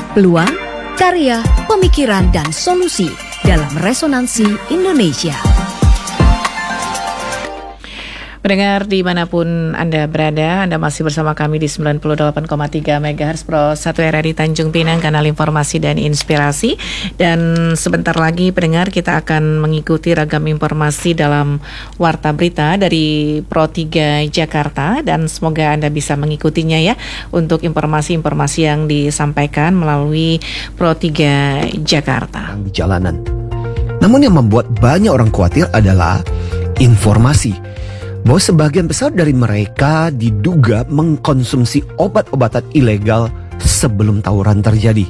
peluang, karya, pemikiran, dan solusi dalam Resonansi Indonesia. Pendengar dimanapun Anda berada, Anda masih bersama kami di 98,3 MHz Pro 1 RRI Tanjung Pinang, kanal informasi dan inspirasi. Dan sebentar lagi pendengar kita akan mengikuti ragam informasi dalam Warta Berita dari Pro 3 Jakarta. Dan semoga Anda bisa mengikutinya ya, untuk informasi-informasi yang disampaikan melalui Pro 3 Jakarta. Di jalanan. Namun yang membuat banyak orang khawatir adalah informasi bahwa sebagian besar dari mereka diduga mengkonsumsi obat-obatan ilegal sebelum tawuran terjadi.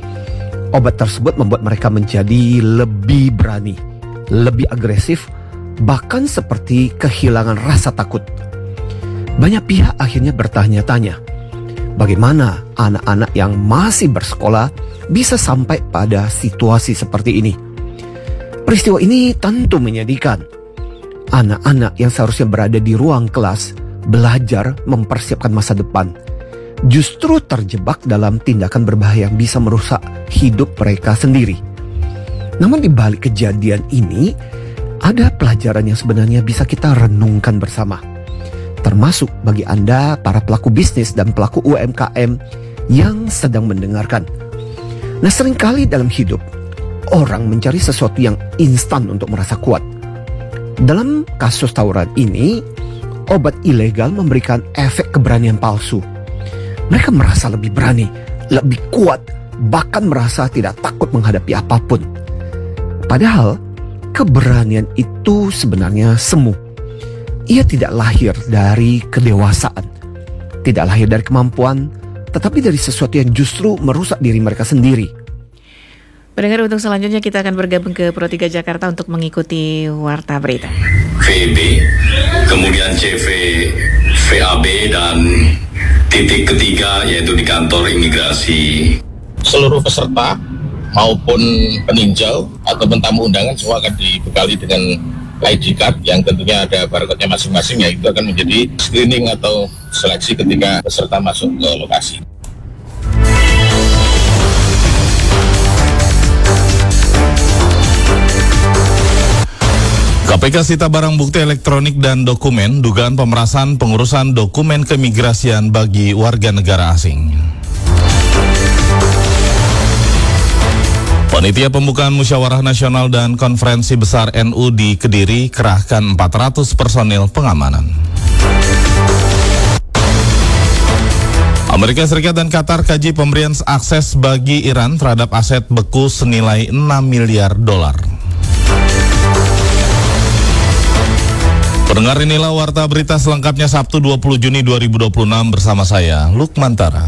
Obat tersebut membuat mereka menjadi lebih berani, lebih agresif, bahkan seperti kehilangan rasa takut. Banyak pihak akhirnya bertanya-tanya, bagaimana anak-anak yang masih bersekolah bisa sampai pada situasi seperti ini? Peristiwa ini tentu menyedihkan. Anak-anak yang seharusnya berada di ruang kelas, belajar mempersiapkan masa depan, justru terjebak dalam tindakan berbahaya yang bisa merusak hidup mereka sendiri. Namun di balik kejadian ini, ada pelajaran yang sebenarnya bisa kita renungkan bersama. Termasuk bagi Anda, para pelaku bisnis dan pelaku UMKM yang sedang mendengarkan. Nah, seringkali dalam hidup, orang mencari sesuatu yang instan untuk merasa kuat. Dalam kasus tawuran ini, obat ilegal memberikan efek keberanian palsu. Mereka merasa lebih berani, lebih kuat, bahkan merasa tidak takut menghadapi apapun. Padahal, keberanian itu sebenarnya semu. Ia tidak lahir dari kedewasaan, tidak lahir dari kemampuan, tetapi dari sesuatu yang justru merusak diri mereka sendiri. Pendengar, untuk selanjutnya kita akan bergabung ke Pro 3 Jakarta untuk mengikuti Warta Berita. VB, kemudian CV, VAB, dan titik ketiga yaitu di kantor imigrasi. Seluruh peserta maupun peninjau atau tamu undangan semua akan dibekali dengan ID card yang tentunya ada barcode-nya masing-masing, yaitu akan menjadi screening atau seleksi ketika peserta masuk ke lokasi. KPK sita barang bukti elektronik dan dokumen dugaan pemerasan pengurusan dokumen keimigrasian bagi warga negara asing. Panitia pembukaan Musyawarah Nasional dan Konferensi Besar NU di Kediri kerahkan 400 personil pengamanan. Amerika Serikat dan Qatar kaji pemberian akses bagi Iran terhadap aset beku senilai 6 miliar dolar. Pendengar, inilah Warta Berita selengkapnya Sabtu 20 Juni 2026 bersama saya, Lukman Tara.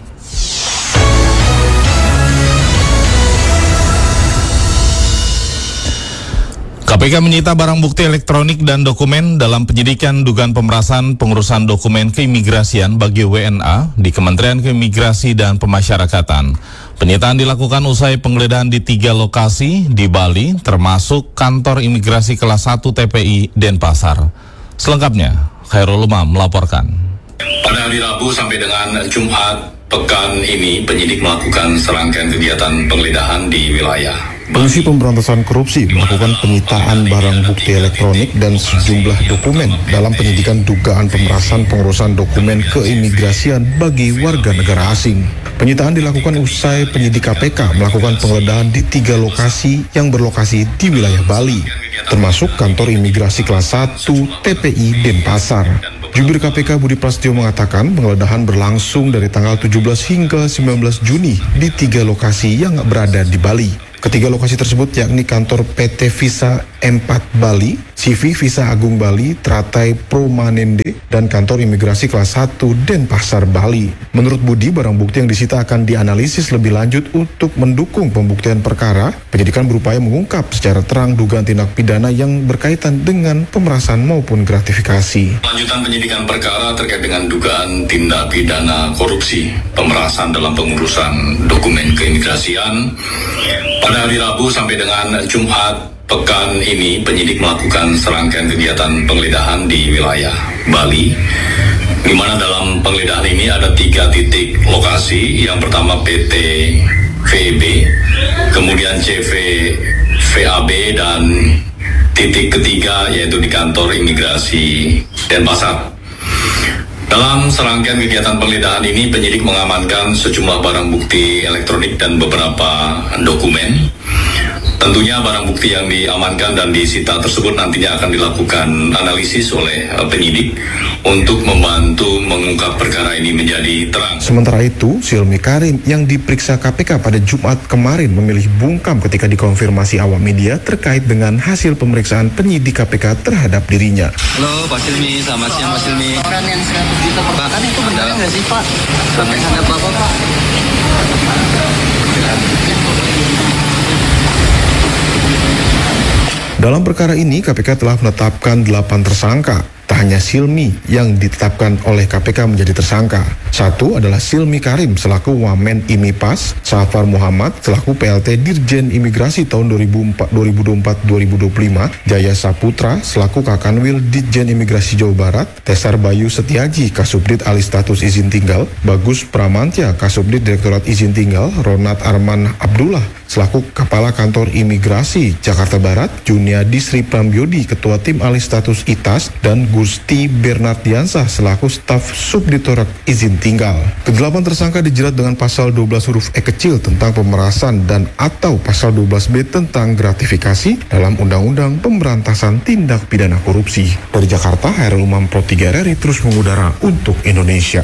KPK menyita barang bukti elektronik dan dokumen dalam penyidikan dugaan pemerasan pengurusan dokumen keimigrasian bagi WNA di Kementerian Keimigrasi dan Pemasyarakatan. Penyitaan dilakukan usai penggeledahan di 3 lokasi di Bali, termasuk kantor imigrasi kelas 1 TPI Denpasar. Selengkapnya, Khairul Umam melaporkan. Pada hari Rabu sampai dengan Jumat pekan ini, penyidik melakukan serangkaian kegiatan penggeledahan di wilayah Komisi Pemberantasan Korupsi melakukan penyitaan barang bukti elektronik dan sejumlah dokumen dalam penyidikan dugaan pemerasan pengurusan dokumen keimigrasian bagi warga negara asing. Penyitaan dilakukan usai penyidik KPK melakukan penggeledahan di 3 lokasi yang berlokasi di wilayah Bali, termasuk kantor imigrasi kelas 1 TPI Denpasar. Jubir KPK Budi Prasetyo mengatakan penggeledahan berlangsung dari tanggal 17 hingga 19 Juni di 3 lokasi yang berada di Bali. Ketiga lokasi tersebut yakni kantor PT Visa M4 Bali, CV Visa Agung Bali, Teratai Promanende, dan kantor imigrasi kelas 1 Denpasar Bali. Menurut Budi, barang bukti yang disita akan dianalisis lebih lanjut untuk mendukung pembuktian perkara. Penyidikan berupaya mengungkap secara terang dugaan tindak pidana yang berkaitan dengan pemerasan maupun gratifikasi. Lanjutan penyidikan perkara terkait dengan dugaan tindak pidana korupsi, pemerasan dalam pengurusan dokumen keimigrasian. Pada hari Rabu sampai dengan Jumat pekan ini, penyidik melakukan serangkaian kegiatan penggeledahan di wilayah Bali, di mana dalam penggeledahan ini ada 3 titik lokasi. Yang pertama PT VEB, kemudian CV VAB, dan titik ketiga yaitu di kantor imigrasi Denpasar. Dalam serangkaian kegiatan penggeledahan ini, penyidik mengamankan sejumlah barang bukti elektronik dan beberapa dokumen. Tentunya barang bukti yang diamankan dan disita tersebut nantinya akan dilakukan analisis oleh penyidik untuk membantu mengungkap perkara ini menjadi terang. Sementara itu, Silmi Karim yang diperiksa KPK pada Jumat kemarin memilih bungkam ketika dikonfirmasi awak media terkait dengan hasil pemeriksaan penyidik KPK terhadap dirinya. Halo Pak Silmi, selamat siang Pak Silmi. Orang yang 100 juta per bulan itu benar nggak sih Pak? Sampai hadap Bapak Pak. Dalam perkara ini, KPK telah menetapkan 8 tersangka. Tak hanya Silmi yang ditetapkan oleh KPK menjadi tersangka. Satu adalah Silmi Karim selaku Wamen IMIPAS, Safar Muhammad selaku PLT Dirjen Imigrasi tahun 2024-2025, Jaya Saputra selaku Kakanwil Ditjen Imigrasi Jawa Barat, Tesar Bayu Setiaji Kasubdit Alih Status Izin Tinggal, Bagus Pramantya Kasubdit Direktorat Izin Tinggal, Ronat Arman Abdullah selaku Kepala Kantor Imigrasi Jakarta Barat, Juniadi Sri Prambyodi Ketua Tim Alih Status ITAS, dan Gusti Bernardiansah selaku Staf Subditorat Izin Tinggal. Kedelapan tersangka dijerat dengan pasal 12 huruf E kecil tentang pemerasan dan atau pasal 12B tentang gratifikasi dalam Undang-Undang Pemberantasan Tindak Pidana Korupsi. Dari Jakarta, Hairul Umam Pro 3 RRI terus mengudara untuk Indonesia.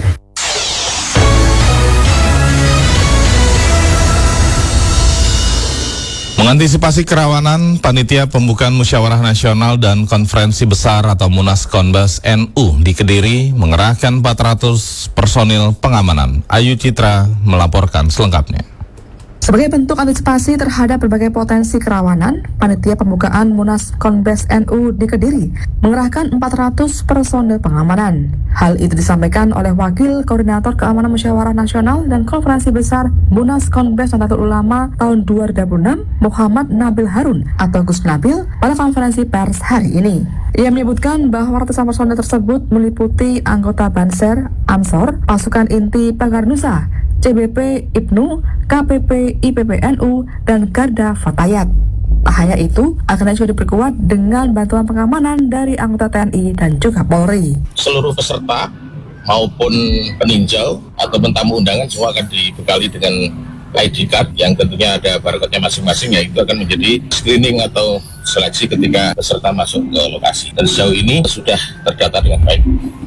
Mengantisipasi kerawanan, Panitia Pembukaan Musyawarah Nasional dan Konferensi Besar atau Munas Konbes NU di Kediri mengerahkan 400 personil pengamanan. Ayu Citra melaporkan selengkapnya. Sebagai bentuk antisipasi terhadap berbagai potensi kerawanan, Panitia Pembukaan Munas Konbes NU di Kediri mengerahkan 400 personil pengamanan. Hal itu disampaikan oleh Wakil Koordinator Keamanan Musyawarah Nasional dan Konferensi Besar Munas Konbes Nahdlatul Ulama tahun 2026, Muhammad Nabil Harun atau Gus Nabil, pada konferensi pers hari ini. Ia menyebutkan bahwa ratusan personil tersebut meliputi anggota Banser, Ansor, Pasukan Inti Pagar Nusa, CBP Ibnu, KPP IPPNU, dan Garda Fatayat. Tak hanya itu, akan juga diperkuat dengan bantuan pengamanan dari anggota TNI dan juga Polri. Seluruh peserta maupun peninjau atau tamu undangan semua akan dibekali dengan ID card yang tentunya ada barcode-nya masing-masing, ya itu akan menjadi screening atau seleksi ketika peserta masuk ke lokasi. Dan sejauh ini sudah terdata dengan baik.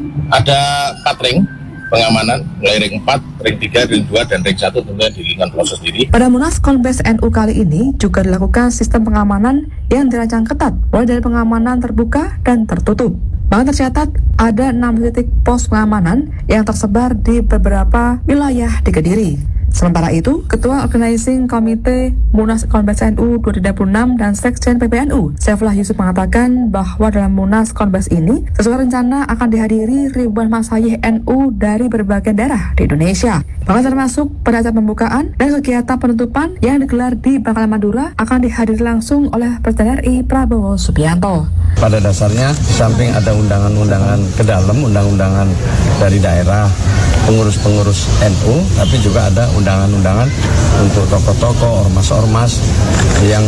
Ada 4 ring pengamanan, mulai ring 4, ring 3, ring 2, dan ring 1 tentunya di lingkungan proses diri. Pada Munas Konbes NU kali ini juga dilakukan sistem pengamanan yang dirancang ketat, mulai dari pengamanan terbuka dan tertutup. Bahkan tercatat ada 6 titik pos pengamanan yang tersebar di beberapa wilayah di Kediri. Sementara itu, Ketua Organizing Komite Munas Konbes NU 2026 dan Sekjen PBNU, Saifullah Yusuf mengatakan bahwa dalam Munas Konbes ini, sesuai rencana akan dihadiri ribuan masayih NU dari berbagai daerah di Indonesia. Bahkan termasuk pada acara pembukaan dan kegiatan penutupan yang digelar di Bangkalan Madura akan dihadiri langsung oleh Presiden RI Prabowo Subianto. Pada dasarnya, di samping ada undangan-undangan ke dalam, undang-undangan dari daerah, pengurus-pengurus NU, tapi juga ada undangan-undangan untuk tokoh-tokoh, ormas-ormas yang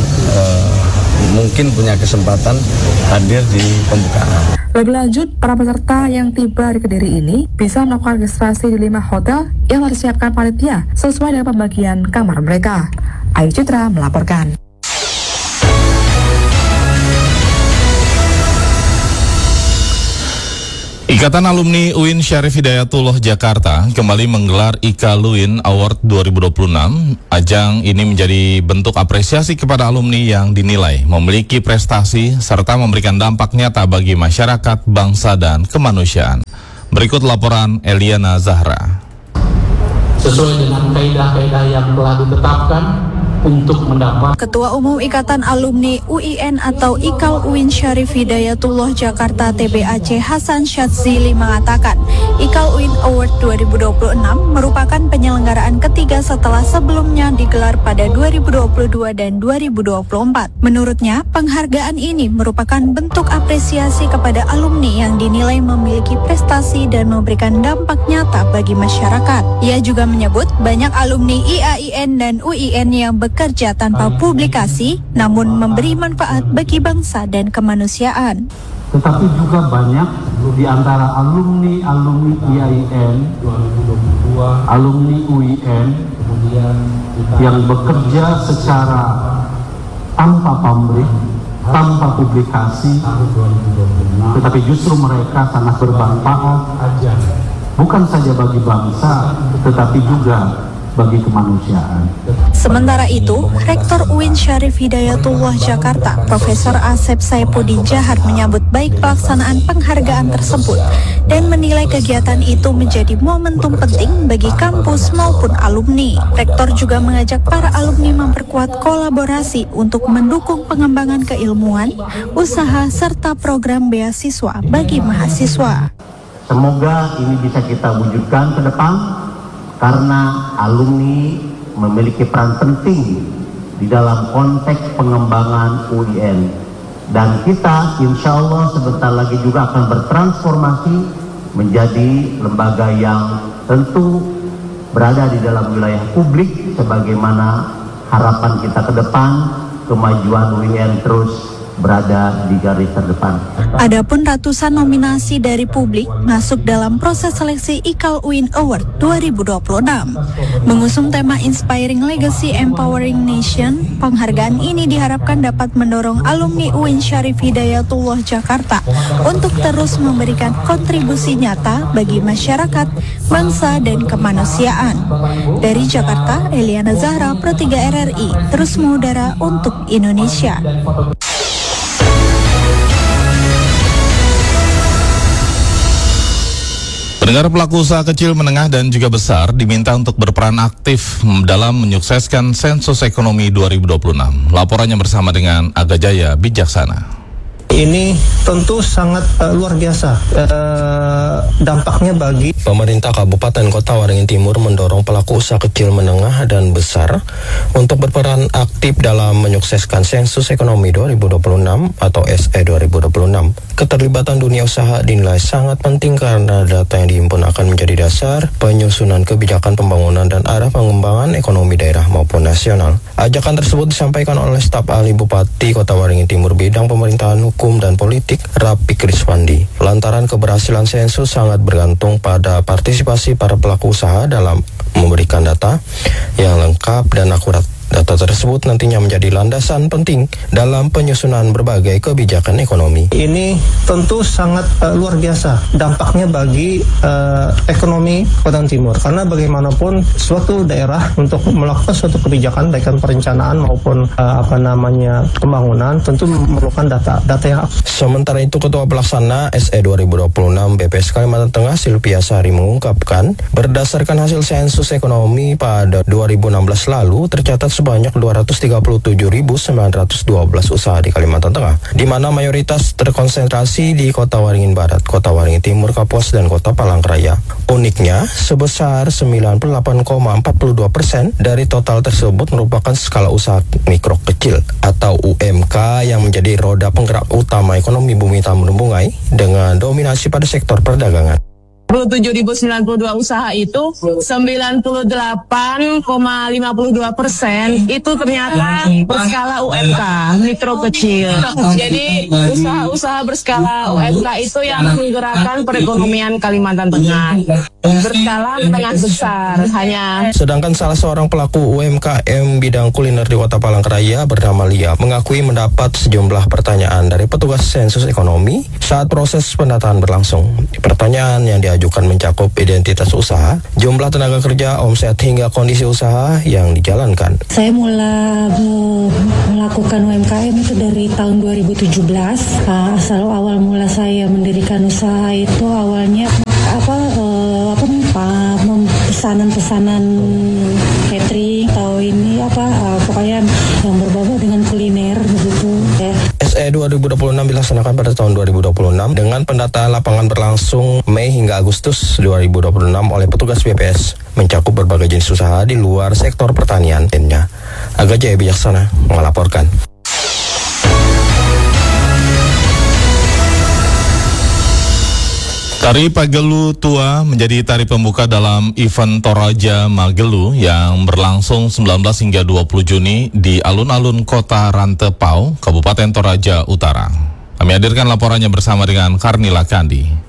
mungkin punya kesempatan hadir di pembukaan. Lebih lanjut, para peserta yang tiba di Kediri ini bisa melakukan registrasi di 5 hotel yang telah disiapkan panitia sesuai dengan pembagian kamar mereka. Ayu Citra melaporkan. Ikatan Alumni UIN Syarif Hidayatullah Jakarta kembali menggelar IKA Luin Award 2026. Ajang ini menjadi bentuk apresiasi kepada alumni yang dinilai memiliki prestasi serta memberikan dampak nyata bagi masyarakat, bangsa, dan kemanusiaan. Berikut laporan Eliana Zahra. Sesuai dengan kaidah-kaidah yang telah ditetapkan untuk mendapat. Ketua Umum Ikatan Alumni UIN atau IKAL UIN Syarif Hidayatullah Jakarta TBAC Hasan Syadzili mengatakan IKAL UIN Award 2026 merupakan penyelenggaraan ketiga ketiga setelah sebelumnya digelar pada 2022 dan 2024. Menurutnya, penghargaan ini merupakan bentuk apresiasi kepada alumni yang dinilai memiliki prestasi dan memberikan dampak nyata bagi masyarakat. Ia juga menyebut banyak alumni IAIN dan UIN yang bekerja tanpa publikasi, namun memberi manfaat bagi bangsa dan kemanusiaan. Tetapi juga banyak di antara alumni IAIN, alumni UIN yang bekerja secara tanpa pamrih, tanpa publikasi, tetapi justru mereka sangat bermanfaat, bukan saja bagi bangsa, tetapi juga bagi kemanusiaan. Sementara itu, Rektor UIN Syarif Hidayatullah Jakarta, Profesor Asep Saipudin Jahar menyambut baik pelaksanaan penghargaan tersebut dan menilai kegiatan itu menjadi momentum penting bagi kampus maupun alumni. Rektor juga mengajak para alumni memperkuat kolaborasi untuk mendukung pengembangan keilmuan, usaha, serta program beasiswa bagi mahasiswa. Semoga ini bisa kita wujudkan ke depan, karena alumni memiliki peran penting di dalam konteks pengembangan UIN. Dan kita insya Allah sebentar lagi juga akan bertransformasi menjadi lembaga yang tentu berada di dalam wilayah publik, sebagaimana harapan kita ke depan, kemajuan UIN terus berada di garis terdepan. Adapun ratusan nominasi dari publik masuk dalam proses seleksi IKAL UIN Award 2026. Mengusung tema Inspiring Legacy Empowering Nation, penghargaan ini diharapkan dapat mendorong alumni UIN Syarif Hidayatullah Jakarta untuk terus memberikan kontribusi nyata bagi masyarakat, bangsa, dan kemanusiaan. Dari Jakarta, Eliana Zahra, Pro 3 RRI, terus mengudara untuk Indonesia. Pendengar, pelaku usaha kecil, menengah, dan juga besar diminta untuk berperan aktif dalam menyukseskan sensus ekonomi 2026. Laporannya bersama dengan Aga Jaya Bijaksana. Ini tentu sangat luar biasa dampaknya bagi pemerintah Kabupaten Kota Waringin Timur mendorong pelaku usaha kecil, menengah, dan besar untuk berperan aktif dalam menyukseskan sensus ekonomi 2026 atau SE 2026. Keterlibatan dunia usaha dinilai sangat penting karena data yang dihimpun akan menjadi dasar penyusunan kebijakan pembangunan dan arah pengembangan ekonomi daerah maupun nasional. Ajakan tersebut disampaikan oleh staf ahli Bupati Kota Waringin Timur bidang pemerintahan hukum dan politik, Rapi Kriswandi. Lantaran keberhasilan sensus sangat bergantung pada partisipasi para pelaku usaha dalam memberikan data yang lengkap dan akurat. Data tersebut nantinya menjadi landasan penting dalam penyusunan berbagai kebijakan ekonomi. Ini tentu sangat luar biasa dampaknya bagi ekonomi Kota Timur, karena bagaimanapun suatu daerah untuk melakukan suatu kebijakan baik perencanaan maupun pembangunan tentu memerlukan data yang. Sementara itu, Ketua Pelaksana SE 2026 BPS Kalimantan Tengah Silvia Sari mengungkapkan, berdasarkan hasil sensus ekonomi pada 2016 lalu tercatat sebanyak 237.912 usaha di Kalimantan Tengah, di mana mayoritas terkonsentrasi di Kota Waringin Barat, Kota Waringin Timur, Kapuas, dan Kota Palangkaraya. Uniknya, sebesar 98,42% dari total tersebut merupakan skala usaha mikro kecil atau UMK yang menjadi roda penggerak utama ekonomi Bumi Tambun Bungai dengan dominasi pada sektor perdagangan. 27.092 usaha itu 98,52% itu ternyata berskala UMK, mikro kecil. Jadi usaha-usaha berskala UMK itu yang menggerakkan perekonomian Kalimantan Tengah. Berskala menengah besar hanya. Sedangkan salah seorang pelaku UMKM bidang kuliner di Kota Palangkaraya bernama Lia mengakui mendapat sejumlah pertanyaan dari petugas sensus ekonomi saat proses pendataan berlangsung. Pertanyaan yang diajukan mencakup identitas usaha, jumlah tenaga kerja, omset, hingga kondisi usaha yang dijalankan. Saya mulai melakukan UMKM itu dari tahun 2017. Asal awal mula saya mendirikan usaha itu awalnya pesanan-pesanan catering atau ini pokoknya yang berbau dengan kuliner begitu ya. SE SE 2026 dilaksanakan pada tahun 2026 dengan pendataan lapangan berlangsung Mei hingga Agustus 2026 oleh petugas BPS, mencakup berbagai jenis usaha di luar sektor pertanian. Aga Jaya Bijaksana melaporkan. Tari Pagelu Tua menjadi tari pembuka dalam event Toraja Magelu yang berlangsung 19 hingga 20 Juni di alun-alun Kota Rantepau, Kabupaten Toraja Utara. Kami hadirkan laporannya bersama dengan Karnila Kandi.